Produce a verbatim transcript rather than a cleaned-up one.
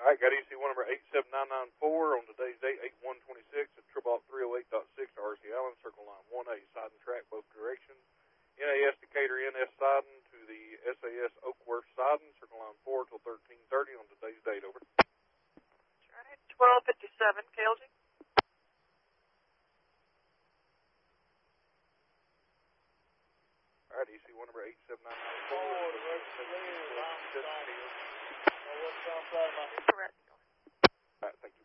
All right, got E C one number eight seven nine nine four on today's date, eight one twenty-six at triple three oh eight point six to R C Allen, Circle Line one A, Sidon Track, both directions. N A S Decatur, N S Sidon to the S A S Oakworth Sidon, Circle Line four till thirteen thirty on today's date, over. All right, twelve fifty-seven, K L G. All right, E C one number eight seven nine nine four. Forward, what's the wind? I'm sorry. What's outside my... Correct. All right, thank you.